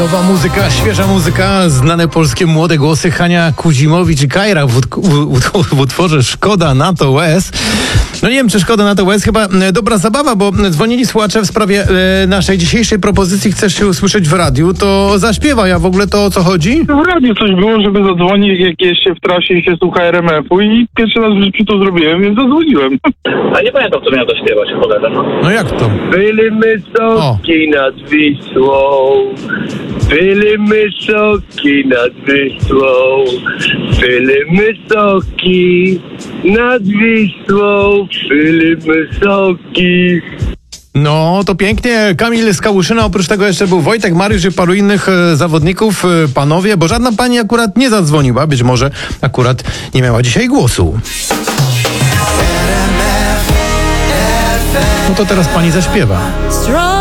Nowa muzyka, świeża muzyka, znane polskie młode głosy Hania Kuzimowicz i Kajra w utworze Szkoda na to łez. No nie wiem, czy Szkoda na to łez, chyba dobra zabawa, bo dzwonili słuchacze w sprawie naszej dzisiejszej propozycji. Chcesz się usłyszeć w radiu, to zaśpiewaj, a w ogóle to o co chodzi? W radiu coś było, żeby zadzwonić, jak jest się w trasie i się słucha RMF-u i pierwszy raz w życiu to zrobiłem, więc zadzwoniłem. A nie pamiętam, co miałem zaśpiewać, cholera. No jak to? Byli wysoki nad Wisłą, byli wysoki nad Wisłą, byli wysoki nad Wisłą, byli wysoki. No, to pięknie. Kamil z Kałuszyna, oprócz tego jeszcze był Wojtek, Mariusz i paru innych zawodników, panowie, bo żadna pani akurat nie zadzwoniła, być może akurat nie miała dzisiaj głosu. No to teraz pani zaśpiewa.